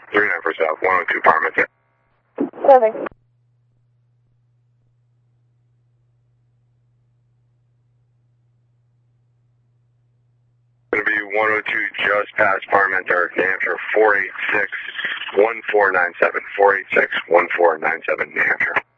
39 for South, 102 Parliament. Serving. Going to be 102 just past Parliamentary, New Hampshire, 486-1497, 486-1497, New Hampshire.